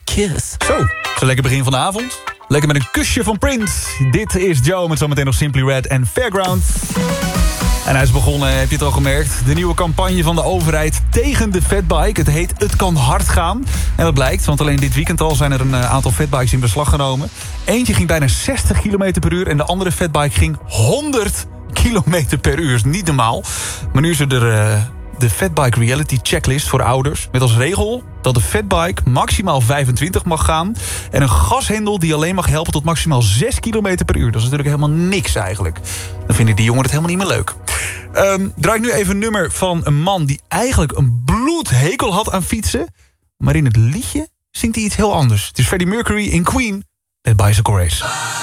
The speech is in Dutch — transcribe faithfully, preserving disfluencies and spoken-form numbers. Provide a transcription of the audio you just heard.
kiss. Zo, zo lekker begin van de avond. Lekker met een kusje van Prince. Dit is Joe met zometeen nog Simply Red en Fairground. En hij is begonnen, heb je het al gemerkt... de nieuwe campagne van de overheid tegen de fatbike. Het heet Het kan hard gaan. En dat blijkt, want alleen dit weekend al... zijn er een aantal fatbikes in beslag genomen. Eentje ging bijna zestig kilometer per uur... en de andere fatbike ging honderd kilometer per uur. Is niet normaal. Maar nu is er... Uh, de Fatbike Reality Checklist voor ouders. Met als regel dat de fatbike maximaal vijfentwintig mag gaan. En een gashendel die alleen mag helpen tot maximaal zes kilometer per uur. Dat is natuurlijk helemaal niks eigenlijk. Dan vinden die jongeren het helemaal niet meer leuk. Um, draai ik nu even een nummer van een man die eigenlijk een bloedhekel had aan fietsen. Maar in het liedje zingt hij iets heel anders. Het is Freddie Mercury in Queen met Bicycle Race.